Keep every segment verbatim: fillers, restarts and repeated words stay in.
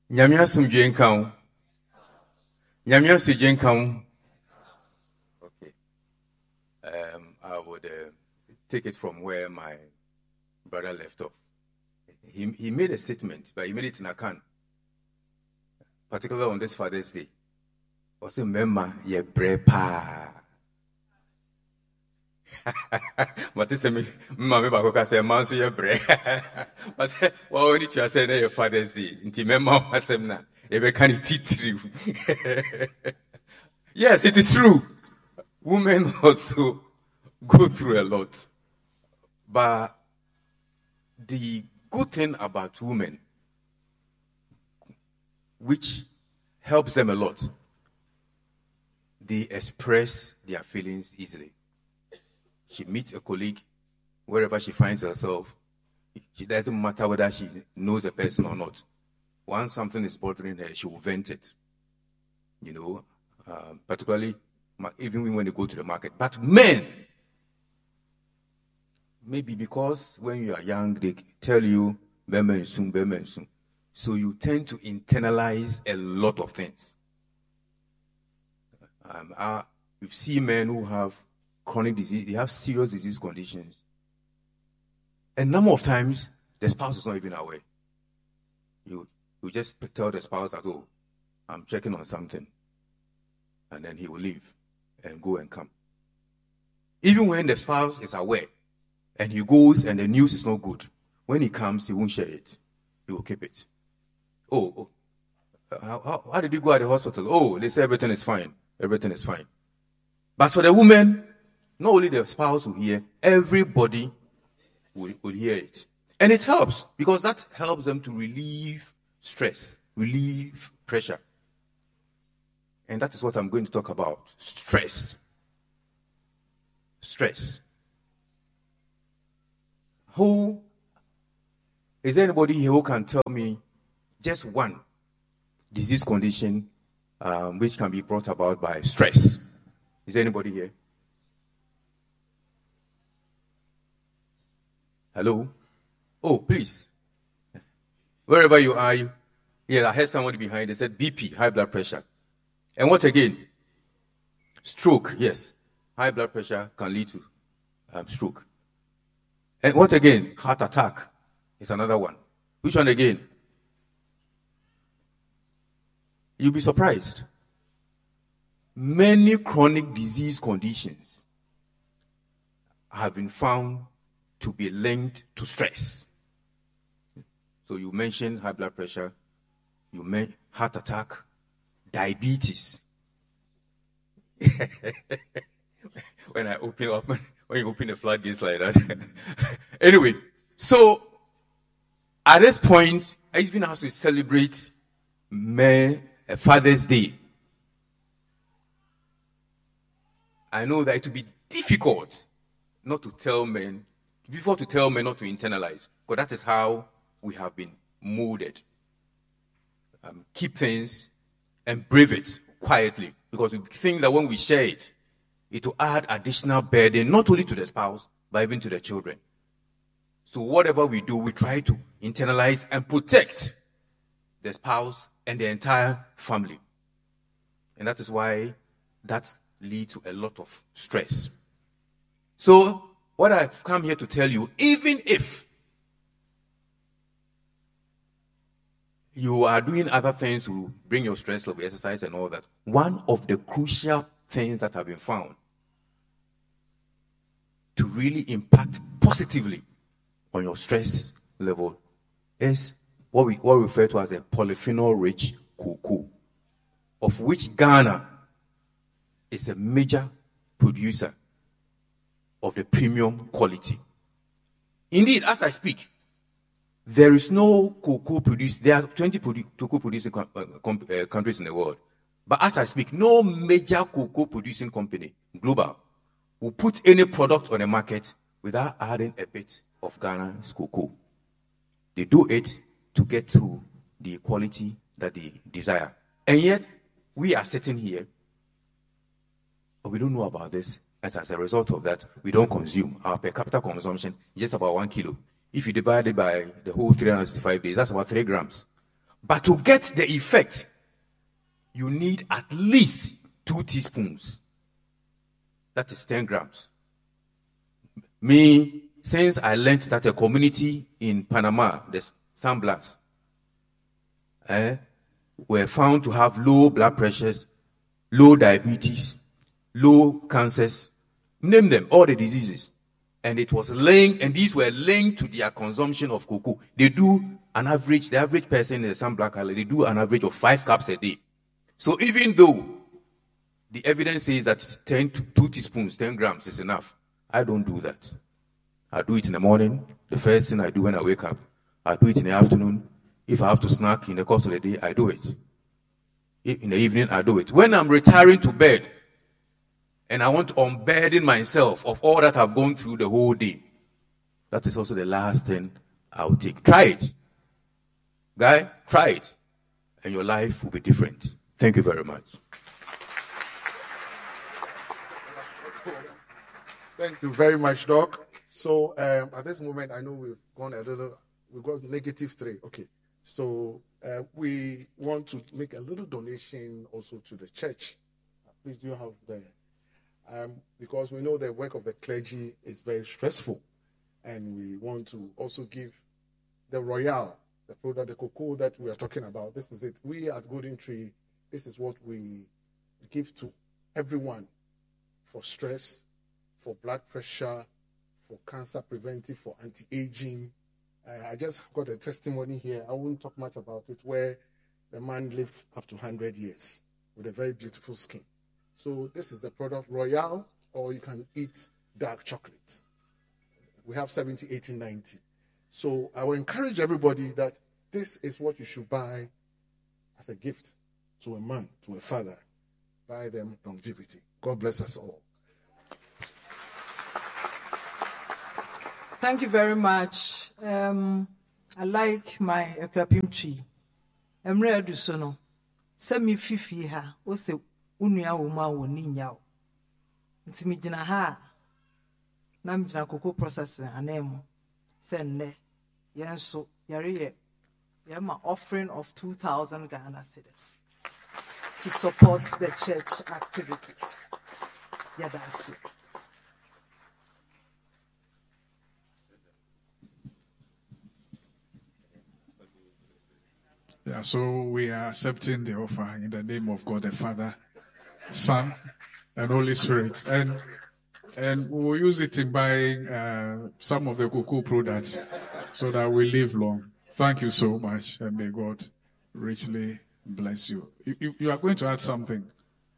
Nyame asomdwe nka wo. Nyame asomdwe nka wo. Okay. Um, I would uh, take it from where my brother left off. He he made a statement, but he made it in Akan, particularly on this Father's Day. Also, Mema ye brepa. But this me, Mama Bakoka say, "Man, so ye bre." But what we need to say na your Father's Day. Inti Mema wasem na ebe kan titiri. Yes, it is true. Women also go through a lot, but the good thing about women, which helps them a lot, they express their feelings easily. She meets a colleague, wherever she finds herself, it doesn't matter whether she knows a person or not. Once something is bothering her, she will vent it. You know, uh, particularly even when they go to the market. But men, maybe because when you are young, they tell you, "Bema soon, bema soon." So you tend to internalize a lot of things. Um, uh, you see men who have chronic disease, they have serious disease conditions. A number of times, the spouse is not even aware. You, you just tell the spouse that, "Oh, I'm checking on something." And then he will leave and go and come. Even when the spouse is aware and he goes and the news is not good, when he comes, he won't share it. He will keep it. Oh, oh how, how, how did you go at the hospital? Oh, they say everything is fine. Everything is fine. But for the woman, not only the spouse will hear, everybody will, will hear it. And it helps, because that helps them to relieve stress, relieve pressure. And that is what I'm going to talk about. Stress. Stress. Who, is there anybody here who can tell me just one disease condition um, which can be brought about by stress? Is there anybody here? Hello? Oh, please. Wherever you are, you, yeah, I heard somebody behind. They said B P, high blood pressure. And what again? Stroke, yes. High blood pressure can lead to um, stroke. And what again? Heart attack is another one. Which one again? You'll be surprised. Many chronic disease conditions have been found to be linked to stress. So you mentioned high blood pressure, you mentioned heart attack, diabetes. When I open up, when you open the floodgates like that. Anyway, so at this point, I even have to celebrate May, Father's Day. I know that it will be difficult not to tell men, before to tell men not to internalize, because that is how we have been molded. Um, keep things and brave it quietly, because we think that when we share it, it will add additional burden, not only to the spouse, but even to the children. So whatever we do, we try to internalize and protect the spouse and the entire family. And that is why that leads to a lot of stress. So what I've come here to tell you, even if you are doing other things to bring your stress level, exercise and all that, one of the crucial things that have been found to really impact positively on your stress level is what we, what we refer to as a polyphenol-rich cocoa, of which Ghana is a major producer of the premium quality. Indeed, as I speak, there is no cocoa produced. There are twenty produ- cocoa producing com- uh, com- uh, countries in the world. But as I speak, no major cocoa producing company, global, will put any product on the market without adding a bit of Ghana's cocoa. They do it to get to the quality that they desire. And yet, we are sitting here, but we don't know about this. And as a result of that, we don't consume. Our per capita consumption is just about one kilo. If you divide it by the whole three hundred sixty-five days, that's about three grams. But to get the effect, you need at least two teaspoons. That is ten grams. Me, since I learned that a community in Panama, the San Blas, eh, were found to have low blood pressures, low diabetes, low cancers, name them, all the diseases. And it was linked, and these were linked to their consumption of cocoa. They do an average, the average person in the San Black Island, they do an average of five cups a day. So even though the evidence says that ten to two teaspoons, ten grams is enough, I don't do that. I do it in the morning, the first thing I do when I wake up. I do it in the afternoon. If I have to snack in the course of the day, I do it. In the evening, I do it. When I'm retiring to bed, and I want to unburden myself of all that I've gone through the whole day, that is also the last thing I'll take. Try it. Guy, try it. And your life will be different. Thank you very much. Thank you very much, Doc. So um, at this moment, I know we've gone a little, we've got negative three. Okay. So uh, we want to make a little donation also to the church. Please do have the, um, because we know the work of the clergy is very stressful. And we want to also give the Royale, the product, the cocoa that we are talking about. This is it. We at Golden Tree, this is what we give to everyone for stress, for blood pressure, for cancer preventive, for anti-aging. Uh, I just got a testimony here. I won't talk much about it, where the man lived up to one hundred years with a very beautiful skin. So this is the product, Royale, or you can eat dark chocolate. We have seventy, eighty, ninety. So I will encourage everybody that this is what you should buy as a gift to a man, to a father. Buy them longevity. God bless us all. Thank you very much. Um, I like my ekwapim tree. I'm ready to sono. Send me fifi ha. Ose unuya uma woni nyao. Ntimi jina ha. Nam jina cocoa processing anemo. Send ne. Yenso yariye. Yama offering of two thousand Ghana cedis to support the church activities. Yeah, that's it. Yeah, so we are accepting the offer in the name of God the Father, Son, and Holy Spirit. And and we will use it in buying uh, some of the cocoa products so that we live long. Thank you so much, and may God richly bless you. You, you, you are going to add something.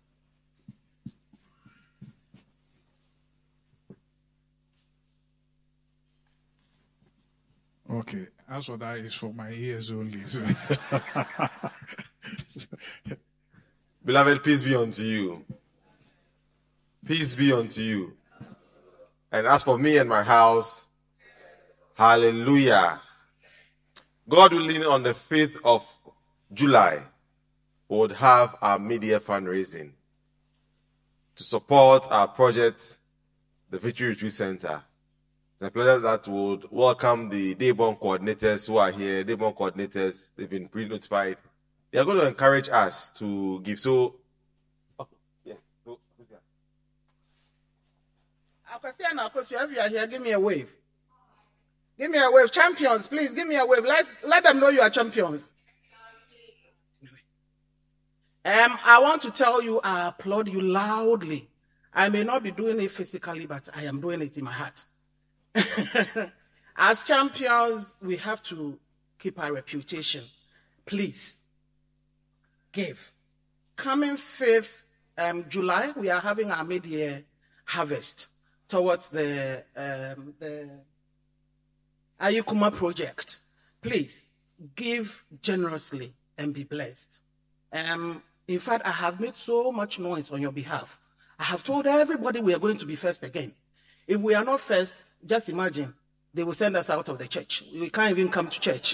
Okay. As for that is for my ears only. So. Beloved, peace be unto you. Peace be unto you. And as for me and my house, hallelujah. God willing, on the fifth of July, we would have our media fundraising to support our project, the Victory Retreat Center. It's a pleasure that would welcome the Daybon coordinators who are here. Daybon coordinators, they've been pre-notified. They are going to encourage us to give. So, oh, yeah. Go, go there. If you are here, give me a wave. Give me a wave. Champions, please give me a wave. Let's, let them know you are champions. Um, I want to tell you, I applaud you loudly. I may not be doing it physically, but I am doing it in my heart. As champions, we have to keep our reputation. Please, give. Coming fifth um, July, we are having our mid-year harvest towards the, um, the Ayukuma project. Please, give generously and be blessed. Um, in fact, I have made so much noise on your behalf. I have told everybody we are going to be first again. If we are not first, just imagine, they will send us out of the church. We can't even come to church.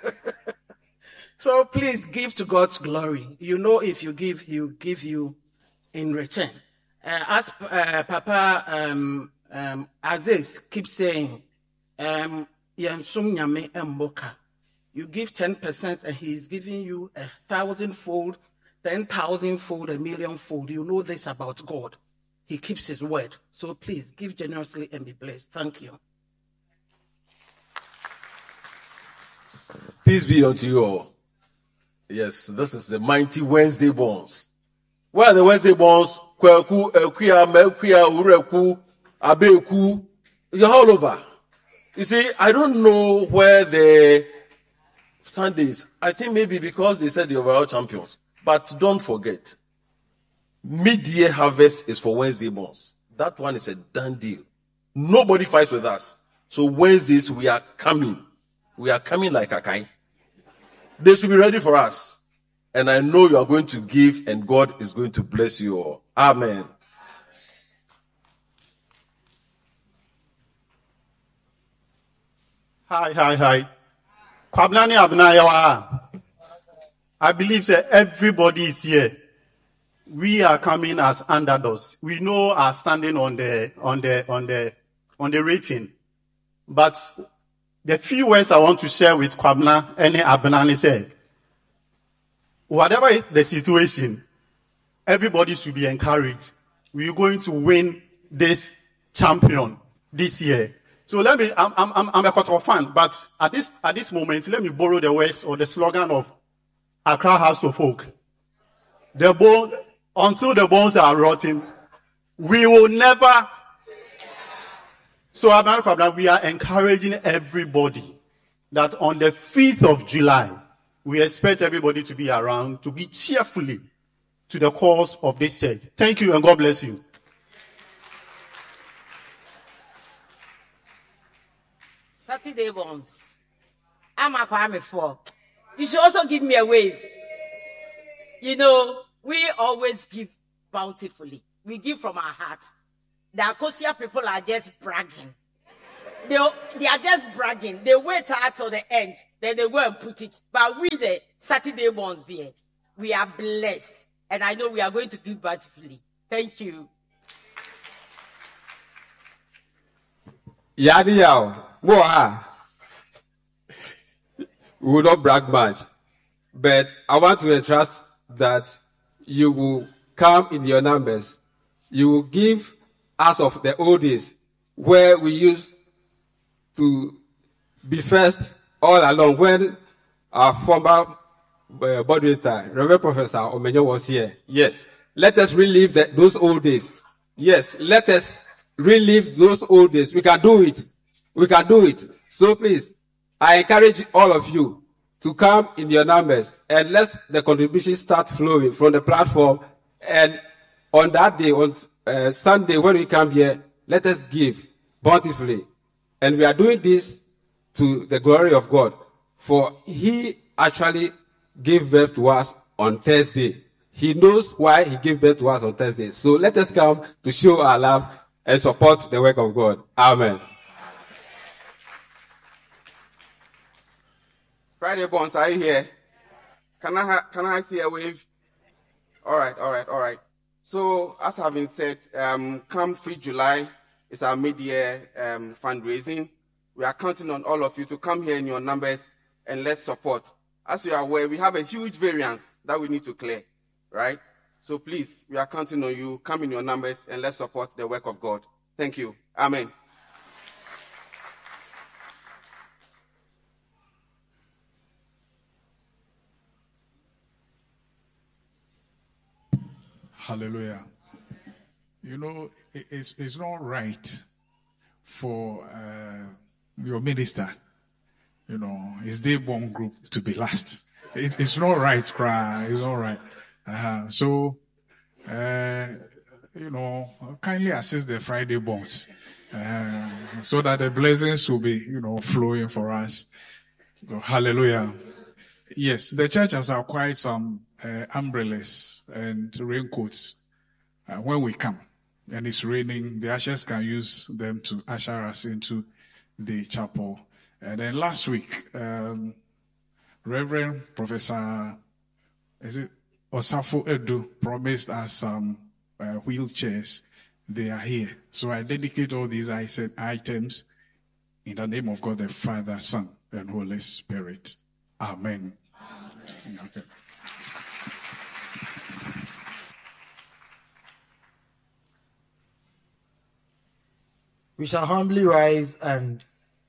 So please give to God's glory. You know, if you give, He will give you in return. Uh, as uh, Papa um, um, Aziz keeps saying, um, You give ten percent and he is giving you a thousand-fold, ten thousand-fold, a million-fold. You know this about God. He keeps his word. So please give generously and be blessed. Thank you. Peace be unto you all. Yes, this is the mighty Wednesday bonds. Where are the Wednesday bonds? Kweku, Ekuya, Mekuya, Ureku, Abeku. You're all over. You see, I don't know where the Sundays, I think maybe because they said the overall champions. But don't forget, mid-year harvest is for Wednesday bonds. That one is a done deal. Nobody fights with us. So Wednesdays, we are coming. We are coming like a kind. They should be ready for us. And I know you are going to give and God is going to bless you all. Amen. Hi, hi, hi. Kwablani Abnayawa. I believe that everybody is here. We are coming as underdogs. We know our standing on the on the on the on the rating. But the few words I want to share with Kwabna and Abnani said, whatever is the situation, everybody should be encouraged. We're going to win this champion this year. So let me, I'm, I'm, I'm a Koto fan, but at this, at this moment, let me borrow the words or the slogan of Accra House of Folk. The bone, until the bones are rotting, we will never. So we are encouraging everybody that on the fifth of July, we expect everybody to be around to be cheerfully to the cause of this church. Thank you and God bless you. Saturday bonds. I'm a Kwame for. You should also give me a wave. You know, we always give bountifully. We give from our hearts. The Akosia people are just bragging. They, they are just bragging. They wait until the end, then they go and put it. But we, the Saturday ones here, we are blessed. And I know we are going to give bountifully. Thank you. Yadi yao. We will not brag much. But I want to entrust that you will come in your numbers. You will give us of the old days where we used to be first all along when our former uh, moderator, Reverend Professor Omenyo was here. Yes. Let us relive the, those old days. Yes. Let us relive those old days. We can do it. We can do it. So please, I encourage all of you to come in your numbers and let the contributions start flowing from the platform. And on that day, on uh, Sunday, when we come here, let us give bountifully. And we are doing this to the glory of God. For he actually gave birth to us on Thursday. He knows why he gave birth to us on Thursday. So let us come to show our love and support the work of God. Amen. Friday bonds, are you here? Can I ha- can I see a wave? All right, all right, all right. So, as having said, um, come fifth of July is our mid-year um, fundraising. We are counting on all of you to come here in your numbers and let's support. As you are aware, we have a huge variance that we need to clear, right? So please, we are counting on you. Come in your numbers and let's support the work of God. Thank you. Amen. Hallelujah. You know, it, it's, it's not right for uh, your minister, you know, his day born group to be last. It, it's not right, cry. It's not right. Uh-huh. So, uh, you know, kindly assist the Friday bonds, uh, so that the blessings will be, you know, flowing for us. So, hallelujah. Yes, the church has acquired some uh, umbrellas and raincoats uh, when we come and it's raining. The ushers can use them to usher us into the chapel. And then last week, um, Reverend Professor, is it Osafo Edu, promised us some uh, wheelchairs. They are here. So I dedicate all these items in the name of God the Father, Son, and Holy Spirit. Amen. Okay. We shall humbly rise and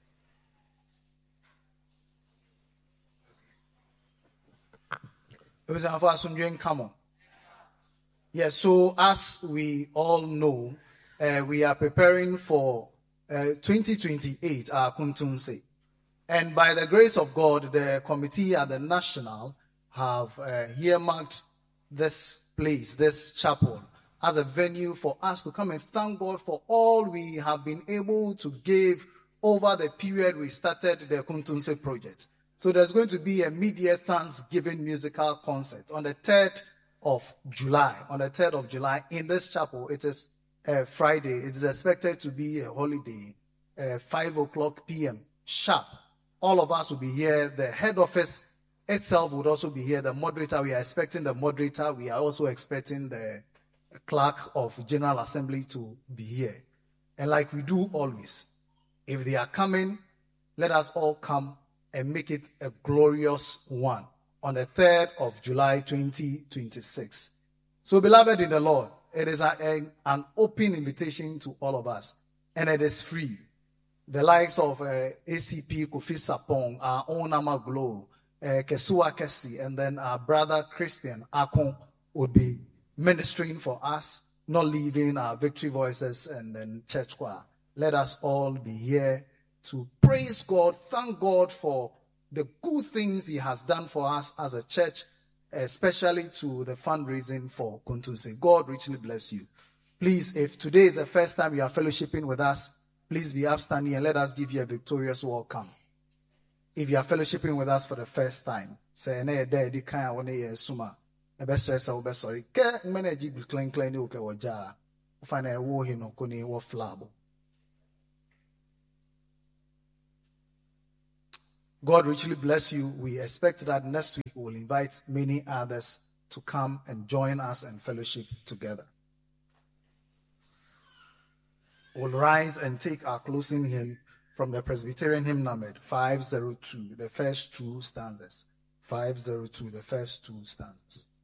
it was our first one. Come on. Yes, so as we all know, uh, we are preparing for uh, twenty twenty-eight, our Kuntunse. And by the grace of God, the committee at the national have uh, earmarked this place, this chapel, as a venue for us to come and thank God for all we have been able to give over the period we started the Kuntunse project. So there's going to be a mid-year Thanksgiving musical concert on the third of July. On the third of July in this chapel, it is uh, Friday. It is expected to be a holiday, uh, five o'clock p.m. sharp. All of us will be here. The head office itself would also be here. The moderator, we are expecting the moderator. We are also expecting the clerk of General Assembly to be here. And like we do always, if they are coming, let us all come and make it a glorious one on the third of July, twenty twenty-six. So, beloved in the Lord, it is a, a, an open invitation to all of us, and it is free. The likes of uh, A C P Kofi Sapong, our own Ama Glow, uh, Kesua Kesi, and then our brother Christian Akon would be ministering for us, not leaving our Victory Voices and then church choir. Let us all be here to praise God, thank God for the good things he has done for us as a church, especially to the fundraising for Kuntunse. God richly bless you. Please, if today is the first time you are fellowshipping with us, please be upstanding and let us give you a victorious welcome. If you are fellowshipping with us for the first time, say, "Ne de di kan wona ye suma." E be stress say, "Be sorry." Ke manage bi clean clean ni o ke woja. O fa na e wo hi no ko ni wo flabo. God richly bless you. We expect that next week we will invite many others to come and join us and fellowship together. We'll rise and take our closing hymn from the Presbyterian Hymn Number five oh two, the first two stanzas. five oh two, the first two stanzas.